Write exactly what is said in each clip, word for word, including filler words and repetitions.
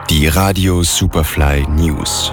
Die Radio Superfly News.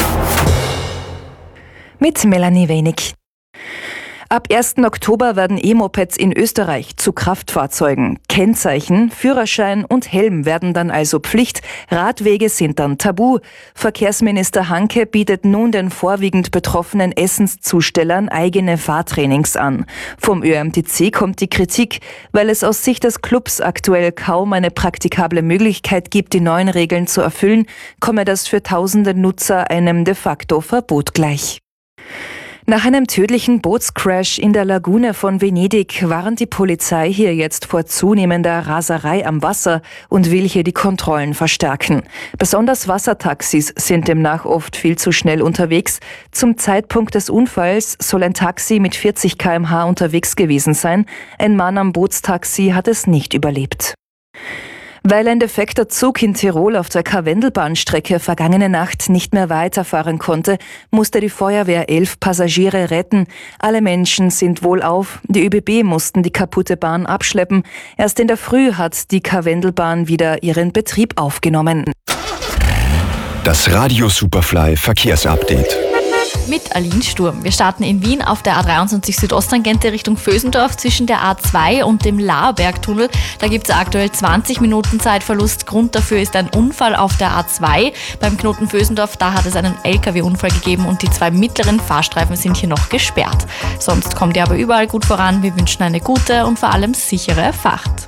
Mit Melanie Wenig. Ab ersten Oktober werden E-Mopeds in Österreich zu Kraftfahrzeugen. Kennzeichen, Führerschein und Helm werden dann also Pflicht. Radwege sind dann tabu. Verkehrsminister Hanke bietet nun den vorwiegend betroffenen Essenszustellern eigene Fahrtrainings an. Vom Ö M T C kommt die Kritik, weil es aus Sicht des Clubs aktuell kaum eine praktikable Möglichkeit gibt, die neuen Regeln zu erfüllen, komme das für tausende Nutzer einem de facto Verbot gleich. Nach einem tödlichen Bootscrash in der Lagune von Venedig warnt die Polizei hier jetzt vor zunehmender Raserei am Wasser und will hier die Kontrollen verstärken. Besonders Wassertaxis sind demnach oft viel zu schnell unterwegs. Zum Zeitpunkt des Unfalls soll ein Taxi mit vierzig Kilometer pro Stunde unterwegs gewesen sein. Ein Mann am Bootstaxi hat es nicht überlebt. Weil ein defekter Zug in Tirol auf der Karwendelbahnstrecke vergangene Nacht nicht mehr weiterfahren konnte, musste die Feuerwehr elf Passagiere retten. Alle Menschen sind wohlauf. Die ÖBB mussten die kaputte Bahn abschleppen. Erst in der Früh hat die Karwendelbahn wieder ihren Betrieb aufgenommen. Das Radio Superfly Verkehrsupdate. Mit Aline Sturm. Wir starten in Wien auf der A dreiundzwanzig Südosttangente Richtung Vösendorf zwischen der A zwei und dem Laarbergtunnel. Da gibt es aktuell zwanzig Minuten Zeitverlust. Grund dafür ist ein Unfall auf der A zwei. Beim Knoten Vösendorf, da hat es einen L K W-Unfall gegeben und die zwei mittleren Fahrstreifen sind hier noch gesperrt. Sonst kommt ihr aber überall gut voran. Wir wünschen eine gute und vor allem sichere Fahrt.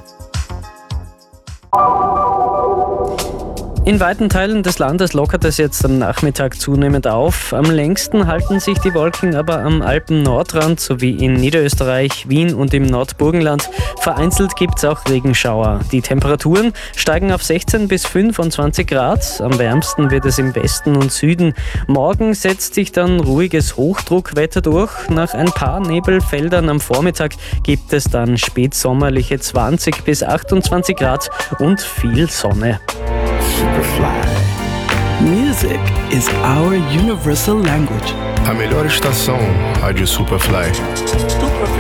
In weiten Teilen des Landes lockert es jetzt am Nachmittag zunehmend auf. Am längsten halten sich die Wolken aber am Alpen-Nordrand sowie in Niederösterreich, Wien und im Nordburgenland. Vereinzelt gibt es auch Regenschauer. Die Temperaturen steigen auf sechzehn bis fünfundzwanzig Grad. Am wärmsten wird es im Westen und Süden. Morgen setzt sich dann ruhiges Hochdruckwetter durch. Nach ein paar Nebelfeldern am Vormittag gibt es dann spätsommerliche zwanzig bis achtundzwanzig Grad und viel Sonne. Superfly. Music is our universal language. A melhor estação, Rádio Superfly.